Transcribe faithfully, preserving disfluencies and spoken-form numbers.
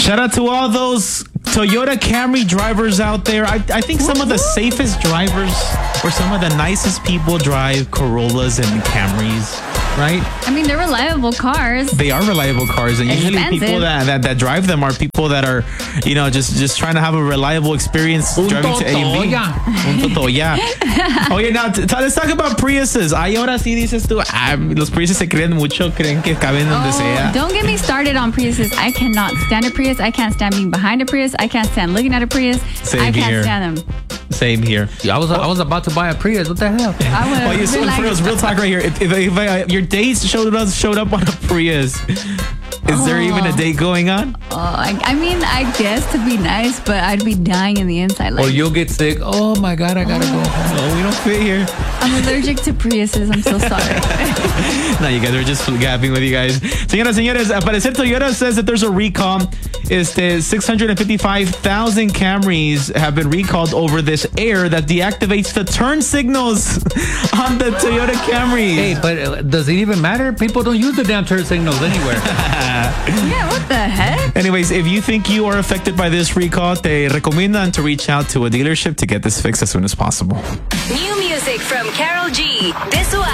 Shout out to all those Toyota Camry drivers out there. I, I think some of the safest drivers or some of the nicest people drive Corollas and Camrys, right? I mean, they're reliable cars. They are reliable cars, and usually Expensive. people that, that that drive them are people that are, you know, just just trying to have a reliable experience Un driving to A and B. Totoya. Un Totoya. Oye, now t- t- let's talk about Priuses. Ay, ahora sí dices tú, ah, los Priuses se creen mucho, creen que caben donde sea. Oh, don't get me started on Priuses. I cannot stand a Prius. I can't stand being behind a Prius. I can't stand looking at a Prius. Same I can't here. stand them. Same here. I was I was about to buy a Prius. What the hell? I would Oh, you have so been for like, real, real talk right here. If, if, if uh, your dates showed up showed up on a Prius, is there even a date going on? oh, I, I mean, I guess to be nice, but I'd be dying in the inside. Like, Or you'll get sick. Oh my God, I gotta go home. No, we don't fit here. I'm allergic to Priuses. I'm so sorry. No, you guys are just gapping with you guys. Señoras, señores, al parecer Toyota says that there's a recall. Este, six hundred fifty-five thousand Camrys have been recalled over this error that deactivates the turn signals on the Toyota Camry. Hey, but uh, does it even matter? People don't use the damn turn signals anywhere. Yeah, what the heck? Anyways, if you think you are affected by this recall, te recomiendan to reach out to a dealership to get this fixed as soon as possible. New music from Carol G. De Su